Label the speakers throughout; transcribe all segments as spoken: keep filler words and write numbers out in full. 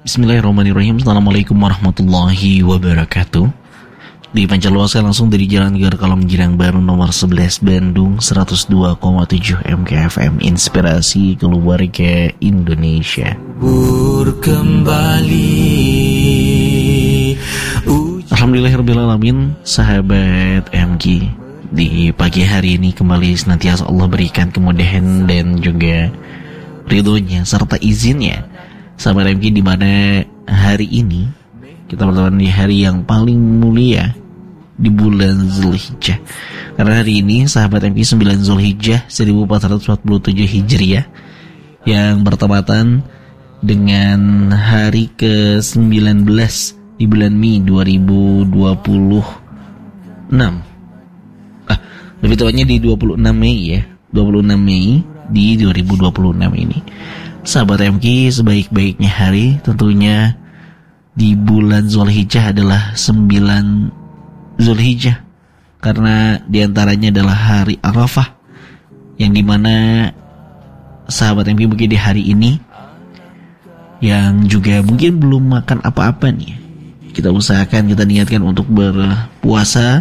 Speaker 1: Bismillahirrahmanirrahim. Assalamualaikum warahmatullahi wabarakatuh. Dipancarluaskan langsung dari Jalan Gegar Kalom Girang Baru nomor sebelas Bandung seratus dua koma tujuh M K F M, inspirasi keluarga Indonesia. Berkembali. Alhamdulillahirrahmanirrahim. Sahabat M K, di pagi hari ini kembali senantiasa Allah berikan kemudahan dan juga ridhonya serta izinnya. Sahabat M K, di mana hari ini kita bertemu di hari yang paling mulia di bulan Zulhijjah. Karena hari ini sahabat M K sembilan Zulhijjah seribu empat ratus empat puluh tujuh Hijriah yang bertepatan dengan hari ke sembilan belas di bulan Mei dua ribu dua puluh enam. Ah, lebih tepatnya di dua puluh enam Mei ya. dua puluh enam Mei di dua ribu dua puluh enam ini. Sahabat M K, sebaik-baiknya hari tentunya di bulan Zulhijjah adalah sembilan Zulhijjah, karena diantaranya adalah hari Arafah, yang dimana sahabat M K mungkin di hari ini yang juga mungkin belum makan apa-apa nih, kita usahakan, kita niatkan untuk berpuasa,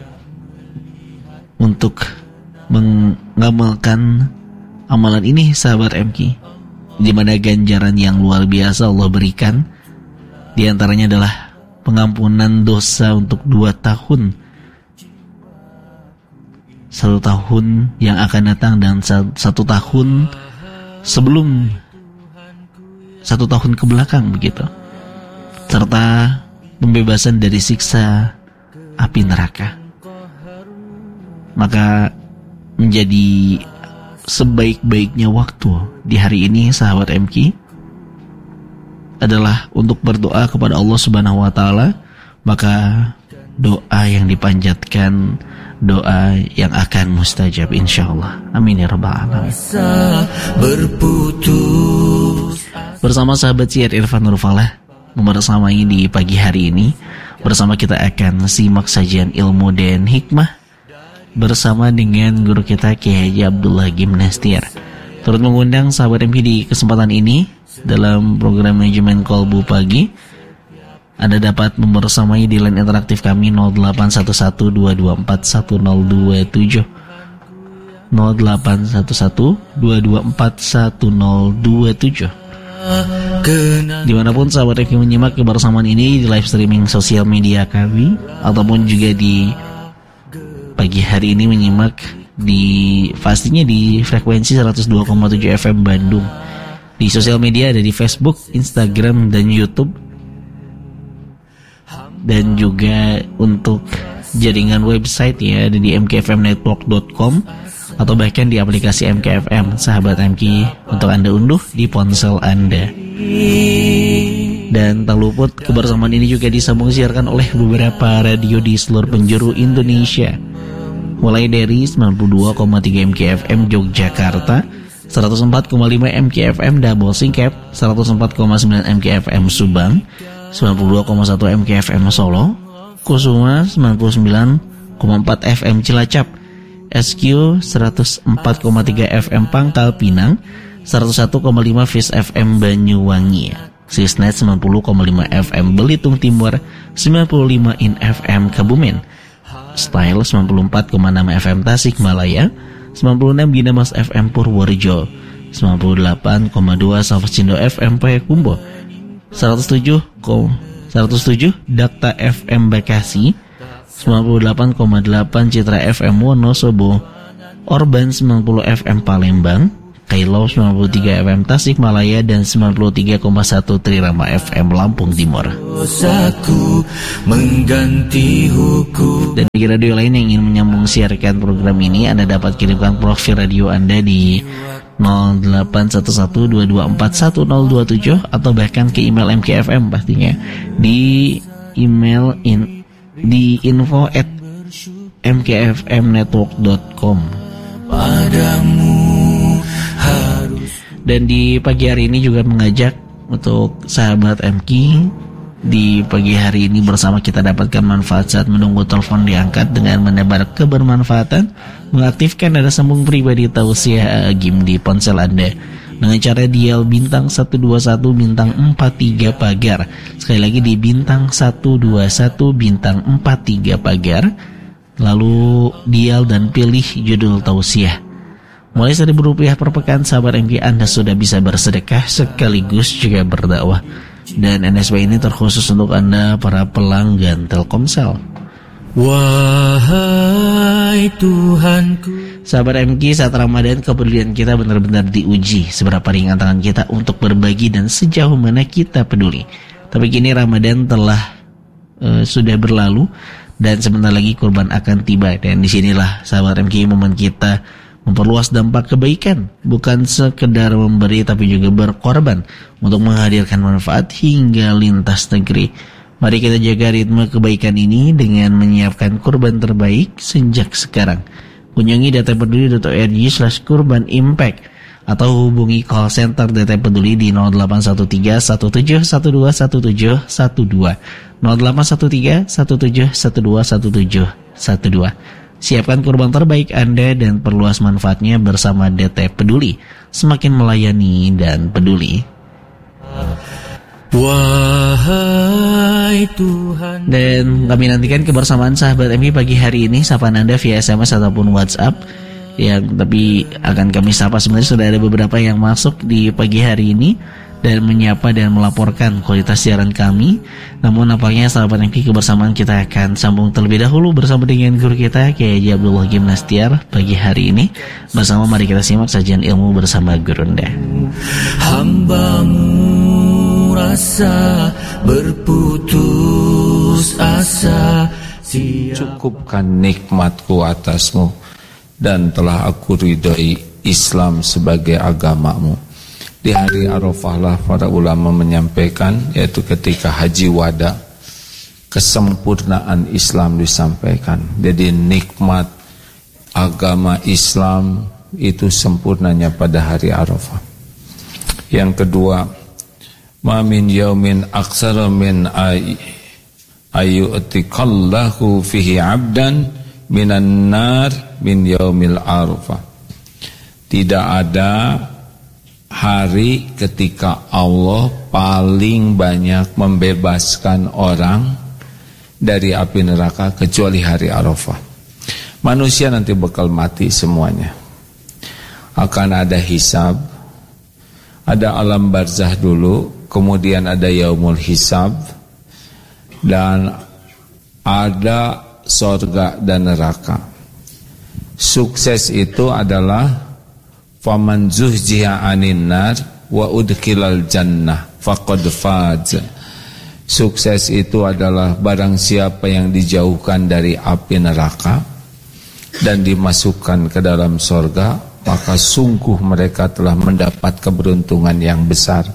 Speaker 1: untuk mengamalkan amalan ini sahabat M K, di mana ganjaran yang luar biasa Allah berikan. Di antaranya adalah pengampunan dosa untuk dua tahun, satu tahun yang akan datang dan satu tahun sebelum, satu tahun ke belakang begitu, serta pembebasan dari siksa api neraka. Maka menjadi sebaik-baiknya waktu di hari ini sahabat M K adalah untuk berdoa kepada Allah Subhanahu wa taala. Maka doa yang dipanjatkan, doa yang akan mustajab insyaallah. Amin ya rabbal alamin. Bersama sahabat Syiar Irfan Nurfalah membersamai di pagi hari ini. Bersama kita akan simak sajian ilmu dan hikmah bersama dengan guru kita Kiai Haji Abdullah Gimnastiar. Turut mengundang sahabat M K di kesempatan ini dalam program manajemen Kolbu Pagi. Anda dapat membersamai di line interaktif kami nol delapan satu satu dua dua empat satu nol dua tujuh nol delapan satu satu dua dua empat satu nol dua tujuh. Dimanapun sahabat M K menyimak kebersamaan ini di live streaming sosial media kami, ataupun juga di pagi hari ini menyimak di pastinya di frekuensi seratus dua koma tujuh F M Bandung. Di sosial media ada di Facebook, Instagram, dan YouTube. Dan juga untuk jaringan website ya ada di m k f m network dot com, atau bahkan di aplikasi M K F M sahabat M K untuk Anda unduh di ponsel Anda. Dan tak luput kebersamaan ini juga disambung siarkan oleh beberapa radio di seluruh penjuru Indonesia, mulai dari sembilan puluh dua koma tiga M K F M Yogyakarta, seratus empat koma lima M K F M Double Singkep, seratus empat koma sembilan M K F M Subang, sembilan puluh dua koma satu M K F M Solo, Kusuma sembilan puluh sembilan koma empat F M Cilacap, S Q seratus empat koma tiga F M Pangkal Pinang, seratus satu koma lima Fis F M Banyuwangi, Sisnet sembilan puluh koma lima F M Belitung Timur, sembilan puluh lima In F M Kebumen, Style sembilan puluh empat koma enam F M Tasikmalaya, sembilan puluh enam Dinamas F M Purworejo, sembilan puluh delapan koma dua Salvasindo F M Payakumbuh, seratus tujuh Dakta F M Bekasi, sembilan puluh delapan koma delapan Citra F M Wonosobo, Orban sembilan puluh F M Palembang, Kailau sembilan puluh tiga F M Tasikmalaya, dan sembilan puluh tiga koma satu Trirama F M Lampung Timur. Dan di radio lain yang ingin menyambung siarkan program ini, Anda dapat kirimkan profil radio Anda di nol delapan satu satu dua dua empat satu nol dua tujuh, atau bahkan ke email M K F M pastinya di email in di info at m k f m network dot com. Dan di pagi hari ini juga mengajak untuk sahabat M K di pagi hari ini bersama kita dapatkan manfaat saat menunggu telepon diangkat dengan menebar kebermanfaatan, mengaktifkan data sambung pribadi tausiah agim di ponsel Anda. dengan cara dial bintang satu dua satu bintang empat tiga pagar. Sekali lagi di bintang satu dua satu bintang empat tiga pagar, lalu dial dan pilih judul tausiah. Mulai seribu rupiah per pekan, sahabat M G, Anda sudah bisa bersedekah sekaligus juga berdakwah. Dan N S B ini terkhusus untuk Anda para pelanggan Telkomsel.
Speaker 2: Wahai Tuhanku.
Speaker 1: Sahabat M G, saat Ramadan kepedulian kita benar-benar diuji. Seberapa ringan tangan kita untuk berbagi dan sejauh mana kita peduli. Tapi kini Ramadan telah uh, sudah berlalu dan sebentar lagi kurban akan tiba. Dan disinilah sahabat M G momen kita memperluas dampak kebaikan, bukan sekedar memberi tapi juga berkorban untuk menghadirkan manfaat hingga lintas negeri. Mari kita jaga ritme kebaikan ini dengan menyiapkan kurban terbaik sejak sekarang. Kunjungi d t peduli dot org slash kurban impact atau hubungi call center D T Peduli di nol delapan satu tiga satu tujuh satu dua satu tujuh satu dua nol delapan satu tiga satu tujuh satu dua satu tujuh satu dua. Siapkan kurban terbaik Anda dan perluas manfaatnya bersama D T Peduli. Semakin melayani dan peduli.
Speaker 2: Wahai Tuhan.
Speaker 1: Dan kami nantikan kebersamaan sahabat M I pagi hari ini. Sapaan Anda via S M S ataupun WhatsApp. Yang tapi akan kami sapa, sebenarnya sudah ada beberapa yang masuk di pagi hari ini dan menyapa dan melaporkan kualitas siaran kami. Namun nampaknya sahabat M I kebersamaan kita akan sambung terlebih dahulu bersama dengan guru kita Kiai Haji Abdullah Gimnastiar pagi hari ini. Bersama mari kita simak sajian ilmu bersama Gurunda.
Speaker 2: Hambamu rasa berputus asa,
Speaker 3: cukupkan nikmatku atasmu dan telah aku ridhoi Islam sebagai agamamu. Di hari Arafah lah para ulama menyampaikan, yaitu ketika haji wada, kesempurnaan Islam disampaikan. Jadi nikmat agama Islam itu sempurnanya pada hari Arafah. Yang kedua, ma min yaumin aksara min ay ayyutikallahu fihi abdan minan nar min yaumil arafah. Tidak ada hari ketika Allah paling banyak membebaskan orang dari api neraka kecuali hari Arafah. Manusia nanti bakal mati semuanya. Akan ada hisab, ada alam barzah dulu, kemudian ada yaumul hisab, dan ada sorga dan neraka. Sukses itu adalah faman zuhziha 'anin nar wa udkhilal jannah faqad faz. Sukses itu adalah barang siapa yang dijauhkan dari api neraka dan dimasukkan ke dalam sorga, maka sungguh mereka telah mendapat keberuntungan yang besar.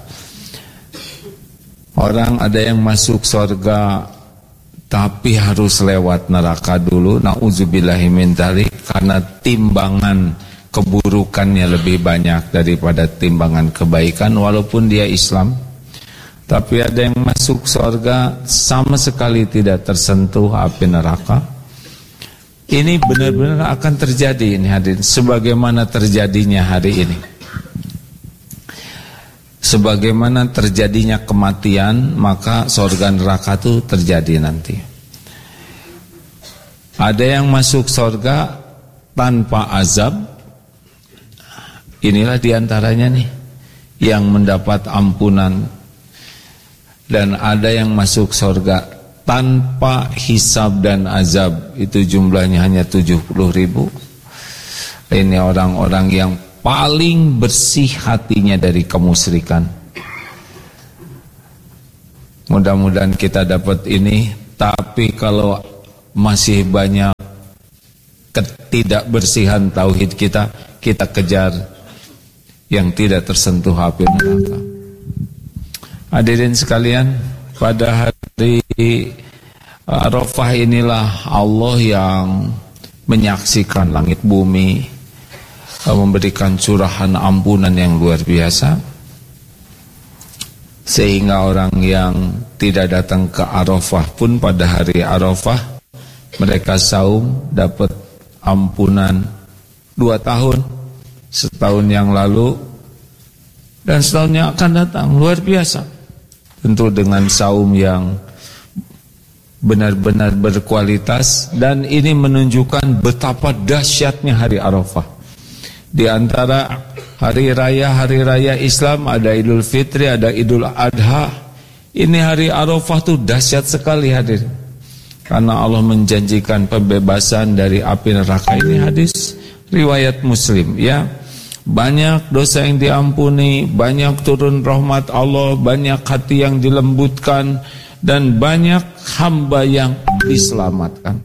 Speaker 3: Orang ada yang masuk sorga tapi harus lewat neraka dulu, na'udzubillahi min dzalik, karena timbangan keburukannya lebih banyak daripada timbangan kebaikan walaupun dia Islam. Tapi ada yang masuk sorga sama sekali tidak tersentuh api neraka. Ini benar-benar akan terjadi ini hadirin, sebagaimana terjadinya hari ini. Sebagaimana terjadinya kematian, maka sorga neraka itu terjadi nanti. Ada yang masuk sorga tanpa azab. Inilah diantaranya nih yang mendapat ampunan. Dan ada yang masuk sorga tanpa hisab dan azab, itu jumlahnya hanya tujuh puluh ribu. Ini orang-orang yang paling bersih hatinya dari kemusyrikan. Mudah-mudahan kita dapat ini. Tapi kalau masih banyak ketidakbersihan tauhid kita, kita kejar yang tidak tersentuh api neraka. Hadirin sekalian, pada hari Arafah inilah Allah yang menyaksikan langit bumi, memberikan curahan ampunan yang luar biasa, sehingga orang yang tidak datang ke Arafah pun pada hari Arafah mereka saum dapat ampunan dua tahun. Setahun yang lalu Dan setahunnya akan datang, luar biasa. Tentu dengan saum yang benar-benar berkualitas. Dan ini menunjukkan betapa dahsyatnya hari Arafah. Di antara hari raya-hari raya Islam ada Idul Fitri, ada Idul Adha. Ini hari Arafah tuh dahsyat sekali hadir. Karena Allah menjanjikan pembebasan dari api neraka. Ini hadis riwayat Muslim, ya. Banyak dosa yang diampuni, banyak turun rahmat Allah, banyak hati yang dilembutkan, dan banyak hamba yang diselamatkan.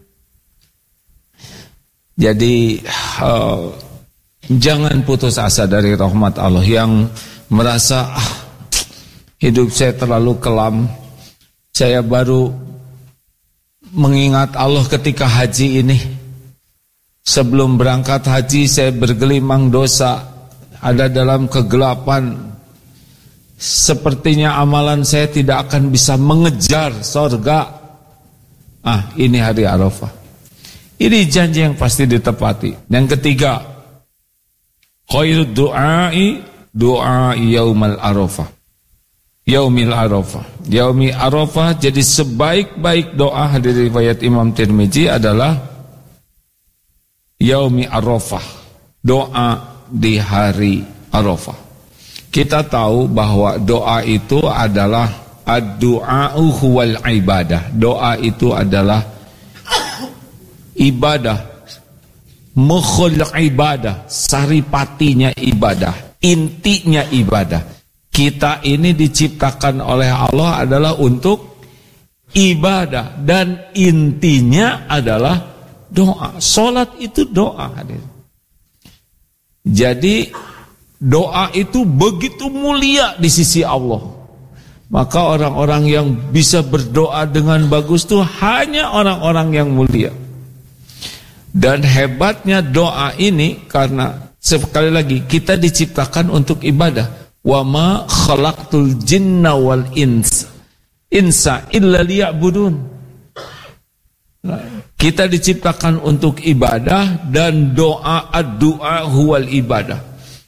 Speaker 3: Jadi uh, jangan putus asa dari rahmat Allah. Yang merasa ah, hidup saya terlalu kelam, saya baru mengingat Allah ketika haji ini. Sebelum berangkat haji saya bergelimang dosa, ada dalam kegelapan. Sepertinya amalan saya tidak akan bisa mengejar surga. Ah, ini hari Arafah. Ini janji yang pasti ditepati. Yang ketiga, khairud du'ai du'a yaumal Arafah. Yaumil Arafah. Yaumi Arafah, jadi sebaik-baik doa hadis riwayat Imam Tirmizi adalah Yaumi Arafah, doa di hari Arafah. Kita tahu bahwa doa itu adalah ad-du'a'u huwal ibadah. Doa itu adalah ibadah, mukhul ibadah, saripatinya ibadah, intinya ibadah. Kita ini diciptakan oleh Allah adalah untuk ibadah, dan intinya adalah doa. Salat itu doa, hadir. Jadi doa itu begitu mulia di sisi Allah. Maka orang-orang yang bisa berdoa dengan bagus itu hanya orang-orang yang mulia. Dan hebatnya doa ini karena sekali lagi kita diciptakan untuk ibadah. Wa ma khalaqtul jinna wal insa insa illa liya'budun. Kita diciptakan untuk ibadah, dan doa, ad-du'a huwal ibadah.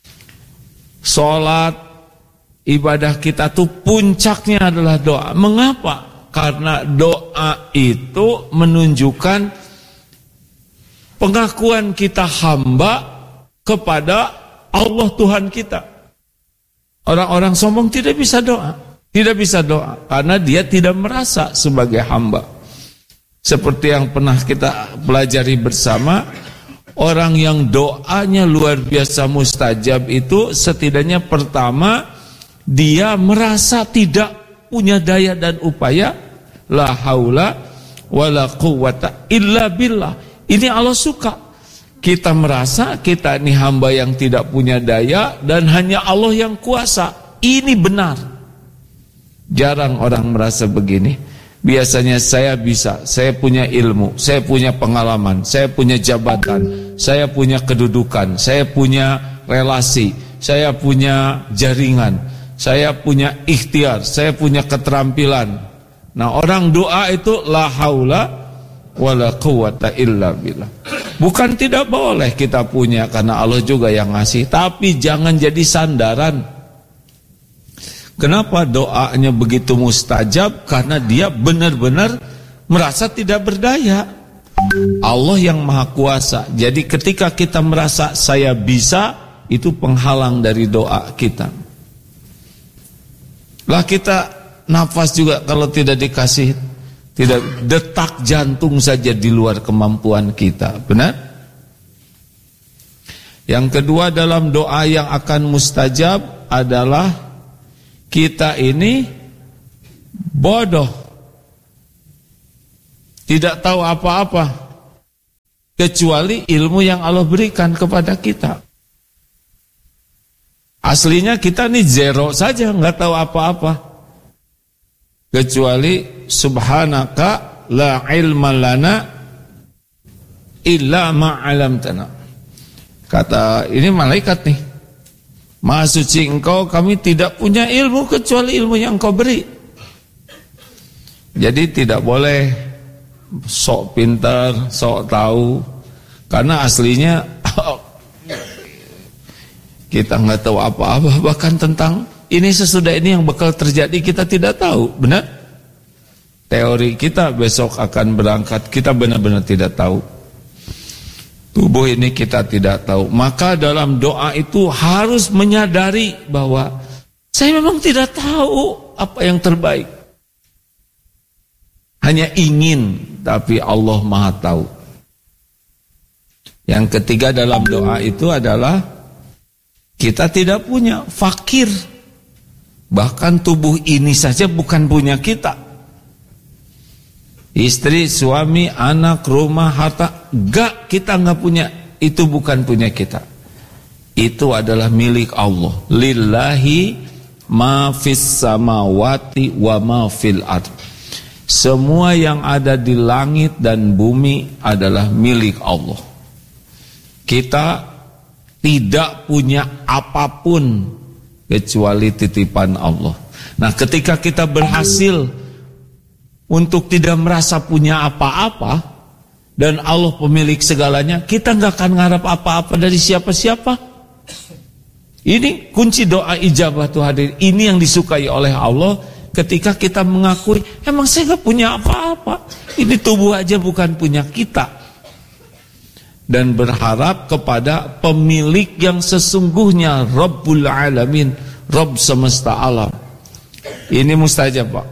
Speaker 3: Salat, ibadah kita tuh puncaknya adalah doa. Mengapa? Karena doa itu menunjukkan pengakuan kita hamba kepada Allah Tuhan kita. Orang-orang sombong tidak bisa doa, tidak bisa doa karena dia tidak merasa sebagai hamba. Seperti yang pernah kita pelajari bersama, orang yang doanya luar biasa mustajab itu setidaknya pertama dia merasa tidak punya daya dan upaya. La haula wala quwwata illa billah. Ini Allah suka. Kita merasa kita ini hamba yang tidak punya daya dan hanya Allah yang kuasa. Ini benar. Jarang orang merasa begini. Biasanya saya bisa, saya punya ilmu, saya punya pengalaman, saya punya jabatan, saya punya kedudukan, saya punya relasi, saya punya jaringan, saya punya ikhtiar, saya punya keterampilan. Nah, orang doa itu la haula wala quwwata illa billah. Bukan tidak boleh kita punya karena Allah juga yang ngasih, tapi jangan jadi sandaran. Kenapa doanya begitu mustajab? Karena dia benar-benar merasa tidak berdaya. Allah yang maha kuasa. Jadi ketika kita merasa saya bisa, itu penghalang dari doa kita. Lah kita nafas juga kalau tidak dikasih, tidak, detak jantung saja di luar kemampuan kita. Benar? Yang kedua dalam doa yang akan mustajab adalah kita ini bodoh, tidak tahu apa-apa kecuali ilmu yang Allah berikan kepada kita. Aslinya kita ini zero saja, nggak tahu apa-apa kecuali subhanaka la ilma lana illa ma 'allamtana. Kata ini malaikat nih, Maha suci engkau, kami tidak punya ilmu kecuali ilmu yang engkau beri. Jadi tidak boleh sok pintar, sok tahu, karena aslinya Kita nggak tahu apa-apa, bahkan tentang ini sesudah ini yang bakal terjadi kita tidak tahu, benar? Teori kita besok akan berangkat, kita benar-benar tidak tahu. Tubuh ini kita tidak tahu. Maka dalam doa itu harus menyadari bahwa saya memang tidak tahu apa yang terbaik. Hanya ingin, tapi Allah Maha tahu. Yang ketiga dalam doa itu adalah kita tidak punya, fakir. Bahkan tubuh ini saja bukan punya kita. Istri, suami, anak, rumah, harta, gak, kita gak punya. Itu bukan punya kita. Itu adalah milik Allah. Lillahi ma fis samawati wa ma fil ardh. Semua yang ada di langit dan bumi adalah milik Allah. Kita tidak punya apapun kecuali titipan Allah. Nah, ketika kita berhasil untuk tidak merasa punya apa-apa dan Allah pemilik segalanya, kita nggak akan ngarap apa-apa dari siapa-siapa. Ini kunci doa ijabah tuh hadirin. Ini yang disukai oleh Allah. Ketika kita mengakui, emang saya gak punya apa-apa. Ini tubuh aja bukan punya kita. Dan berharap kepada pemilik yang sesungguhnya, Rabbul Alamin, Rabb semesta alam. Ini mustajab, Pak.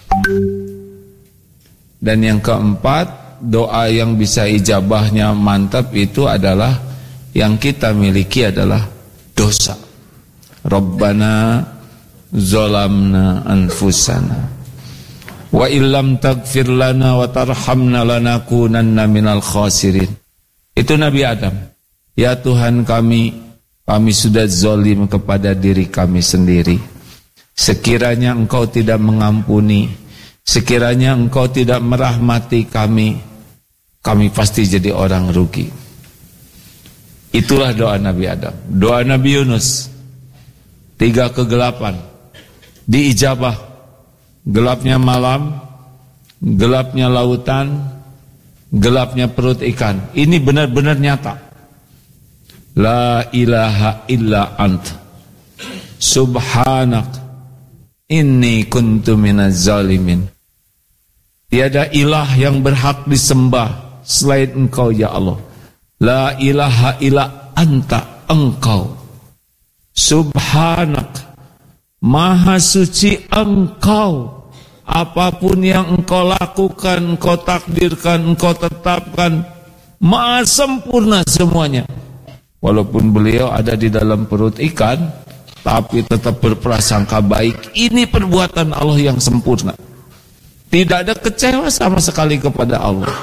Speaker 3: Dan yang keempat, doa yang bisa ijabahnya mantap itu adalah yang kita miliki adalah dosa. Rabbana zalamna anfusana wa illam taghfir lana wa tarhamna lanakunanna minal khasirin. Itu Nabi Adam. Ya Tuhan kami, kami sudah zalim kepada diri kami sendiri. Sekiranya Engkau tidak mengampuni, sekiranya Engkau tidak merahmati kami, kami pasti jadi orang rugi. Itulah doa Nabi Adam. Doa Nabi Yunus, tiga kegelapan diijabah, gelapnya malam, gelapnya lautan, gelapnya perut ikan. Ini benar-benar nyata. La ilaha illa ant subhanak inni kuntu minaz zalimin. Tiada ilah yang berhak disembah selain Engkau ya Allah. La ilaha illa anta, Engkau. Subhanak, Maha suci Engkau. Apapun yang Engkau lakukan, Engkau takdirkan, Engkau tetapkan, maha sempurna semuanya. Walaupun beliau ada di dalam perut ikan, tapi tetap berprasangka baik. Ini perbuatan Allah yang sempurna. Tidak ada kecewa sama sekali kepada Allah.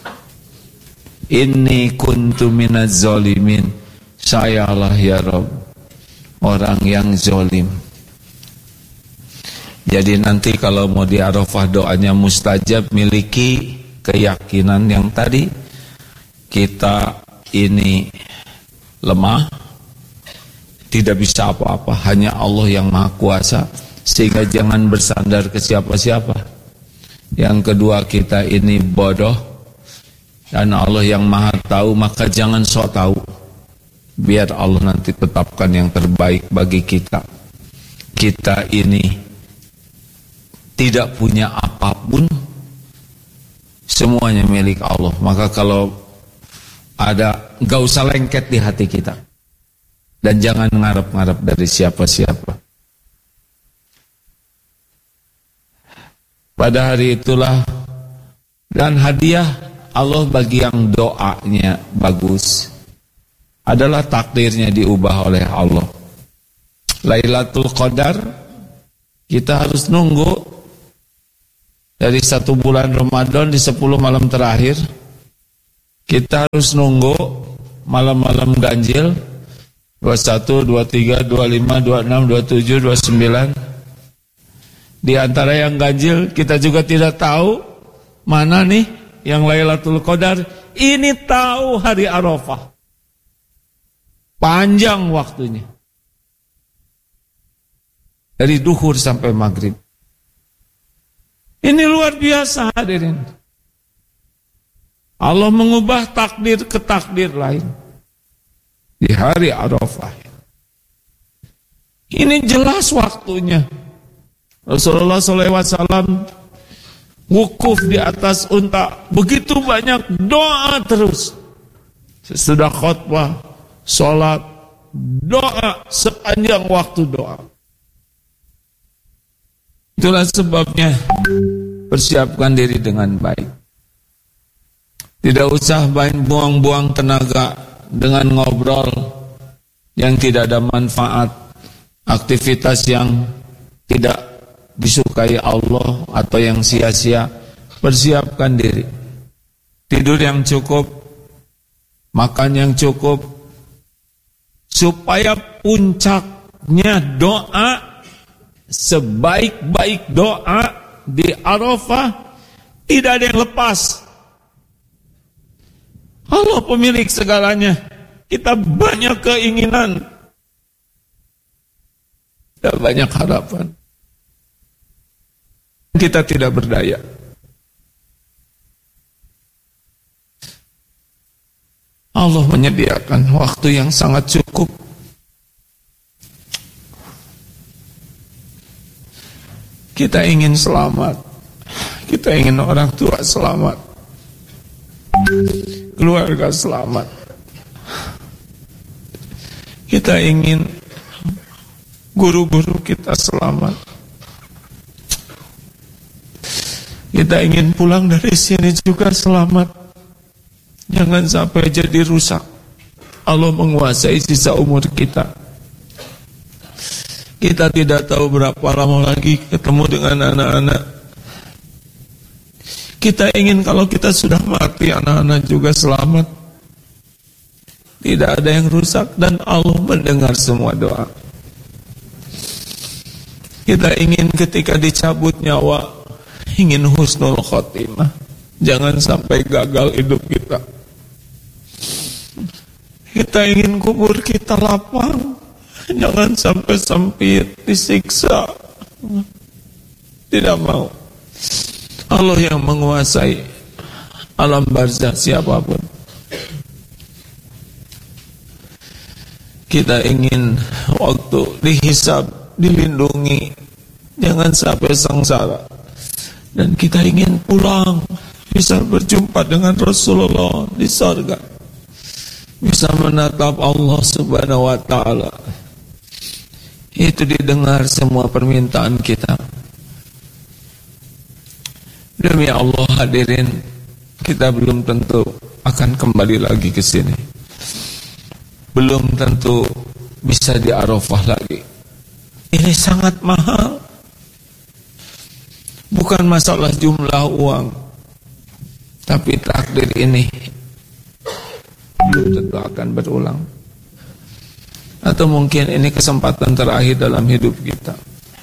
Speaker 3: Inni kuntu minaz zalimin. Sayalah ya Rabb, orang yang zalim. Jadi nanti kalau mau di Arafah doanya mustajab, miliki keyakinan yang tadi. Kita ini lemah, tidak bisa apa-apa, hanya Allah yang Maha Kuasa. Sehingga jangan bersandar ke siapa-siapa. Yang kedua, kita ini bodoh dan Allah yang Maha Tahu, maka jangan sok tahu. Biar Allah nanti tetapkan yang terbaik bagi kita. Kita ini tidak punya apapun, semuanya milik Allah. Maka kalau ada, gak usah lengket di hati kita. Dan jangan ngarep-ngarep dari siapa-siapa. Pada hari itulah, dan hadiah Allah bagi yang doanya bagus, adalah takdirnya diubah oleh Allah. Lailatul Qadar, kita harus nunggu dari satu bulan Ramadan di sepuluh malam terakhir. Kita harus nunggu malam-malam ganjil dua puluh satu, dua puluh tiga, dua puluh lima, dua puluh enam, dua puluh tujuh, dua puluh sembilan. Di antara yang ganjil kita juga tidak tahu mana nih yang Lailatul Qadar. Ini tahu hari Arafah. Panjang waktunya. Dari duhur sampai maghrib. Ini luar biasa hadirin. Allah mengubah takdir ke takdir lain di hari Arafah. Ini jelas waktunya. Rasulullah shallallahu alaihi wasallam wukuf di atas unta, begitu banyak doa terus. Sesudah khutbah, sholat, doa sepanjang waktu doa. Itulah sebabnya persiapkan diri dengan baik. Tidak usah main buang-buang tenaga dengan ngobrol yang tidak ada manfaat, aktivitas yang tidak disukai Allah atau yang sia-sia. Persiapkan diri. Tidur yang cukup, makan yang cukup, supaya puncaknya doa, sebaik-baik doa di Arafah tidak ada yang lepas. Allah pemilik segalanya. Kita banyak keinginan, kita banyak harapan, kita tidak berdaya. Allah menyediakan waktu yang sangat cukup. Kita ingin selamat, kita ingin orang tua selamat, keluarga selamat. Kita ingin guru-guru kita selamat. Kita ingin pulang dari sini juga selamat. Jangan sampai jadi rusak. Allah menguasai sisa umur kita. Kita tidak tahu berapa lama lagi ketemu dengan anak-anak. Kita ingin kalau kita sudah mati, anak-anak juga selamat. Tidak ada yang rusak dan Allah mendengar semua doa. Kita ingin ketika dicabut nyawa, ingin husnul khotimah. Jangan sampai gagal hidup kita. Kita ingin kubur kita lapang. Jangan sampai sempit, disiksa. Tidak mau. Allah yang menguasai alam barzakh siapapun. Kita ingin waktu dihisab, dilindungi, jangan sampai sengsara. Dan kita ingin pulang, bisa berjumpa dengan Rasulullah di surga, bisa menatap Allah subhanahu wa ta'ala. Itu didengar semua permintaan kita. Demi Allah hadirin, kita belum tentu akan kembali lagi ke sini. Belum tentu bisa di Arafah lagi. Ini sangat mahal. Bukan masalah jumlah uang, tapi takdir ini belum tentu akan berulang. Atau mungkin ini kesempatan terakhir dalam hidup kita.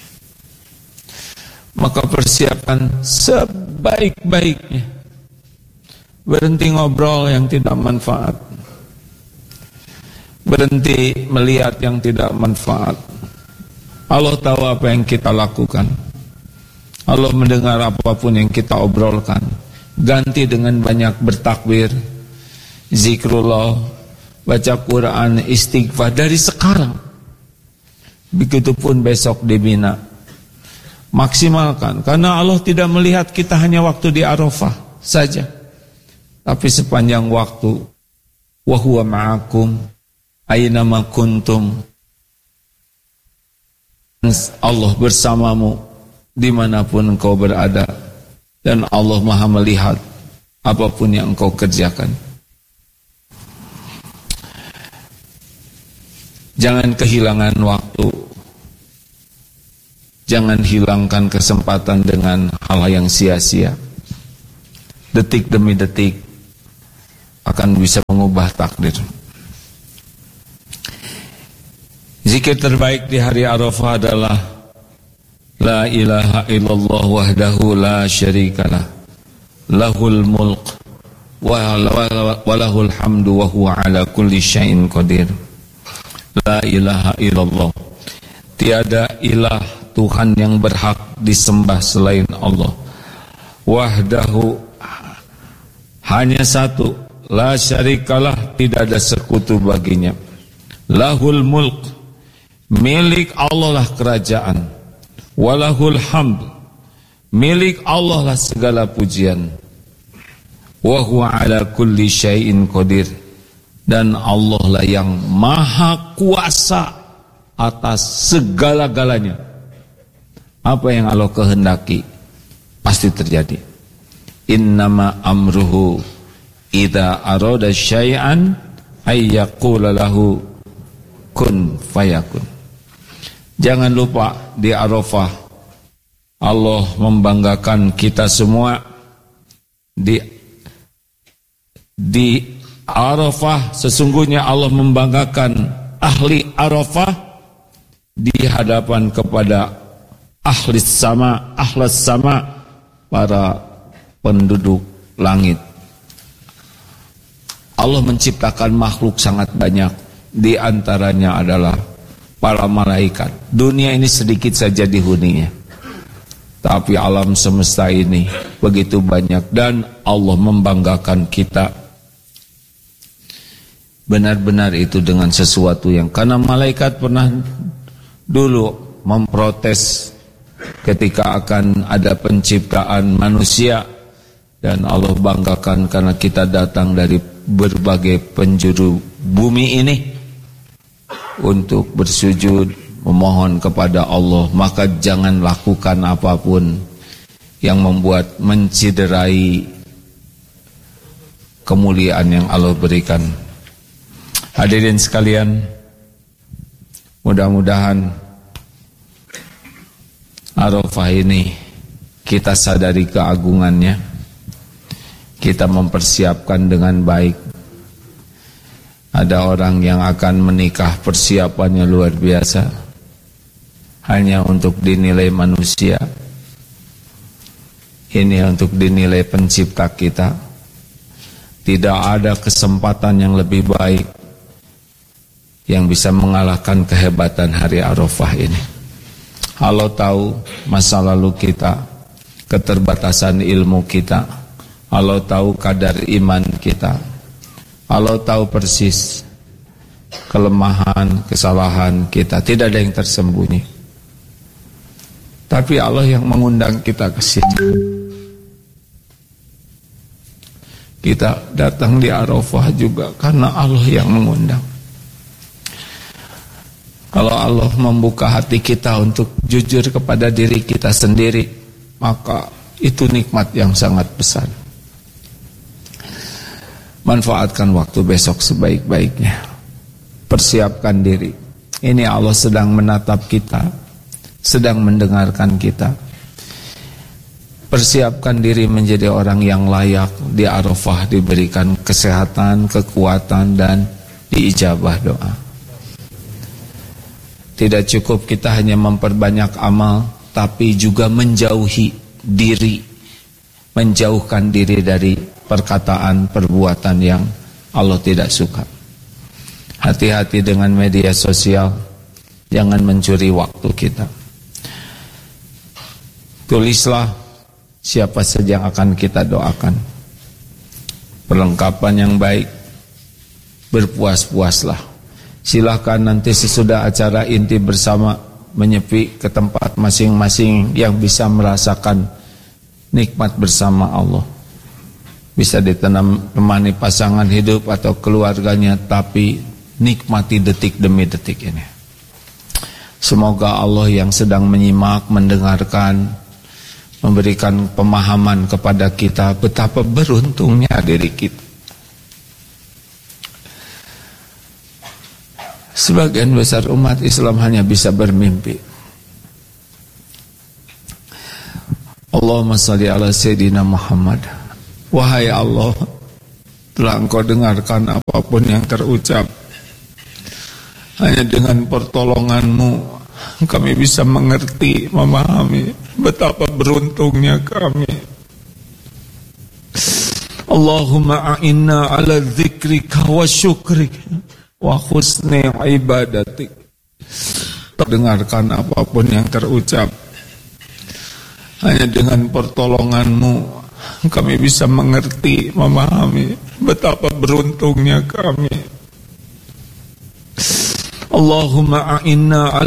Speaker 3: Maka persiapkan sebaik-baiknya. Berhenti ngobrol yang tidak manfaat. Berhenti melihat yang tidak manfaat. Allah tahu apa yang kita lakukan. Allah mendengar apapun yang kita obrolkan. Ganti dengan banyak bertakbir, zikrullah, baca Quran, istighfar dari sekarang. Begitupun besok di Mina. Maksimalkan, karena Allah tidak melihat kita hanya waktu di Arafah saja, tapi sepanjang waktu. Wa huwa ma'akum aynama kuntum. Allah bersamamu dimanapun engkau berada, dan Allah maha melihat apapun yang engkau kerjakan. Jangan kehilangan waktu, jangan hilangkan kesempatan dengan hal yang sia-sia. Detik demi detik akan bisa mengubah takdir. Zikir terbaik di hari Arafah adalah La ilaha illallah wahdahu la syarikalah, lahul mulk wa lahul hamdu wa huwa ala kulli syai'in qadir. La ilaha illallah, tiada ilah Tuhan yang berhak disembah selain Allah. Wahdahu, hanya satu, la syarikalah, tidak ada sekutu baginya. Lahul mulk, Milik Allah lah kerajaan. Walahul hamd. Milik Allah lah segala pujian. Wa huwa ala kulli syai'in qadir. Dan Allah lah yang maha kuasa atas segala-galanya. Apa yang Allah kehendaki pasti terjadi. Innama amruhu idza arada syai'an ayyaqula lahu kun fayakun. Jangan lupa di Arafah Allah membanggakan kita semua. Di di Arafah sesungguhnya Allah membanggakan ahli Arafah di hadapan kepada ahli sama, ahlas sama, para penduduk langit. Allah menciptakan makhluk sangat banyak, di antaranya adalah para malaikat. Dunia ini sedikit saja dihuninya, tapi alam semesta ini begitu banyak, dan Allah membanggakan kita benar-benar itu dengan sesuatu yang, karena malaikat pernah dulu memprotes ketika akan ada penciptaan manusia, dan Allah banggakan karena kita datang dari berbagai penjuru bumi ini untuk bersujud memohon kepada Allah. Maka jangan lakukan apapun yang membuat menciderai kemuliaan yang Allah berikan. Hadirin sekalian, mudah-mudahan Arafah ini kita sadari keagungannya, kita mempersiapkan dengan baik. Ada orang yang akan menikah persiapannya luar biasa, hanya untuk dinilai manusia. Ini untuk dinilai pencipta kita. Tidak ada kesempatan yang lebih baik yang bisa mengalahkan kehebatan hari Arafah ini. Allah tahu masa lalu kita, keterbatasan ilmu kita. Allah tahu kadar iman kita. Allah tahu persis kelemahan, kesalahan kita. Tidak ada yang tersembunyi. Tapi Allah yang mengundang kita ke sini. Kita datang di Arafah juga karena Allah yang mengundang. Kalau Allah membuka hati kita untuk jujur kepada diri kita sendiri, maka itu nikmat yang sangat besar. Manfaatkan waktu besok sebaik-baiknya. Persiapkan diri. Ini Allah sedang menatap kita, sedang mendengarkan kita. Persiapkan diri menjadi orang yang layak di Arafah, diberikan kesehatan, kekuatan, dan diijabah doa. Tidak cukup kita hanya memperbanyak amal, tapi juga menjauhi diri, menjauhkan diri dari perkataan, perbuatan yang Allah tidak suka. Hati-hati dengan media sosial, jangan mencuri waktu kita. Tulislah siapa saja yang akan kita doakan. Perlengkapan yang baik, berpuas-puaslah. Silahkan nanti sesudah acara inti bersama menyepi ke tempat masing-masing yang bisa merasakan nikmat bersama Allah. Bisa ditemani pasangan hidup atau keluarganya, tapi nikmati detik demi detik ini. Semoga Allah yang sedang menyimak, mendengarkan, memberikan pemahaman kepada kita betapa beruntungnya diri kita. Sebagian besar umat Islam hanya bisa bermimpi. Allahumma shalli ala Sayyidina Muhammad. Wahai Allah, telah Engkau dengarkan apapun yang terucap. Hanya dengan pertolongan-Mu kami bisa mengerti, memahami betapa beruntungnya kami. Allahumma a'inna ala dzikrika wa syukrika wa husni ibadatik. Terdengarkan apapun yang terucap. Hanya dengan pertolongan-Mu kami bisa mengerti, memahami betapa beruntungnya kami. Allahumma a'inna ala